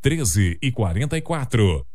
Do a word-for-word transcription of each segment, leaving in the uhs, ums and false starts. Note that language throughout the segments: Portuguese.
treze e quarenta e quatro.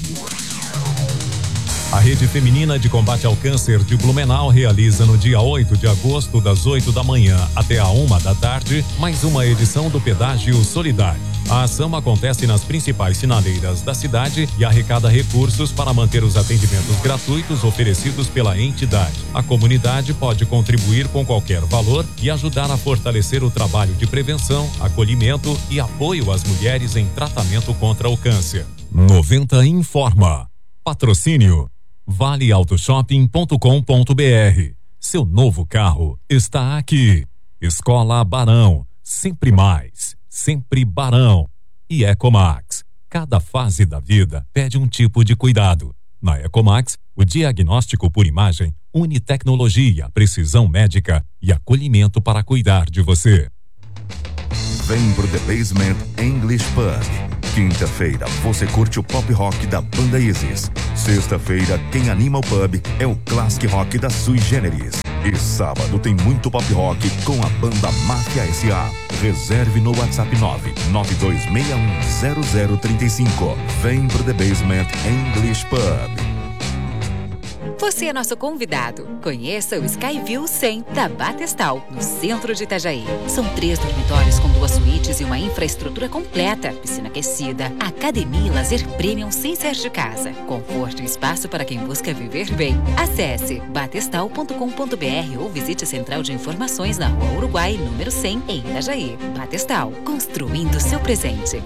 A Rede Feminina de Combate ao Câncer de Blumenau realiza no dia oito de agosto, das oito da manhã até a uma da tarde, mais uma edição do Pedágio Solidário. A ação acontece nas principais sinaleiras da cidade e arrecada recursos para manter os atendimentos gratuitos oferecidos pela entidade. A comunidade pode contribuir com qualquer valor e ajudar a fortalecer o trabalho de prevenção, acolhimento e apoio às mulheres em tratamento contra o câncer. noventa informa. Patrocínio vale auto shopping ponto com ponto br. Seu novo carro está aqui. Escola Barão, sempre mais, sempre Barão. E Ecomax, cada fase da vida pede um tipo de cuidado. Na Ecomax, o diagnóstico por imagem une tecnologia, precisão médica e acolhimento para cuidar de você. Vem pro The Basement English Pub. Quinta-feira você curte o pop rock da banda Isis. Sexta-feira quem anima o pub é o classic rock da Sui Generis. E sábado tem muito pop rock com a banda Máfia S A. Reserve no WhatsApp nove nove dois seis um zero zero três cinco. Vem pro The Basement English Pub. Você é nosso convidado. Conheça o Skyview cem da Batestal, no centro de Itajaí. São três dormitórios com duas suítes e uma infraestrutura completa. Piscina aquecida, academia e lazer premium sem sair de casa. Conforto e espaço para quem busca viver bem. Acesse batestal ponto com ponto br ou visite a central de informações na Rua Uruguai, número cem, em Itajaí. Batestal, construindo seu presente.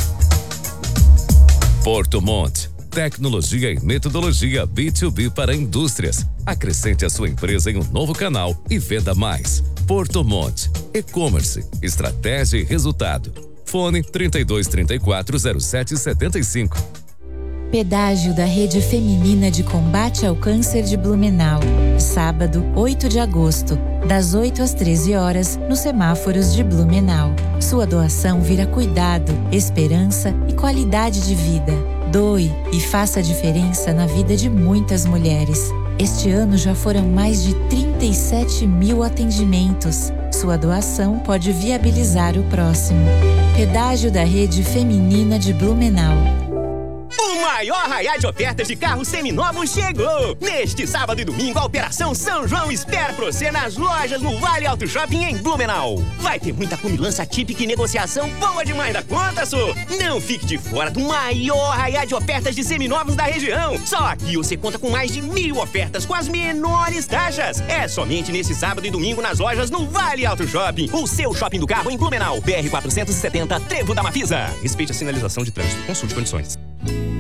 Porto Monte. Tecnologia e metodologia B dois B para indústrias. Acrescente a sua empresa em um novo canal e venda mais. Porto Monte. E-commerce, estratégia e resultado. Fone trinta e dois, trinta e quatro, zero sete, setenta e cinco. Pedágio da Rede Feminina de Combate ao Câncer de Blumenau. Sábado, oito de agosto, das oito às treze horas, nos semáforos de Blumenau. Sua doação vira cuidado, esperança e qualidade de vida. Doe e faça a diferença na vida de muitas mulheres. Este ano já foram mais de trinta e sete mil atendimentos. Sua doação pode viabilizar o próximo. Pedágio da Rede Feminina de Blumenau. O maior arraial de ofertas de carros seminovos chegou! Neste sábado e domingo, a Operação São João espera por você nas lojas no Vale Auto Shopping em Blumenau. Vai ter muita comilança típica e negociação boa demais da conta, sô! Não fique de fora do maior arraial de ofertas de seminovos da região. Só aqui você conta com mais de mil ofertas com as menores taxas. É somente nesse sábado e domingo nas lojas no Vale Auto Shopping, o seu shopping do carro em Blumenau. B R quatrocentos e setenta, Trevo da Mafisa. Respeite a sinalização de trânsito. Consulte condições.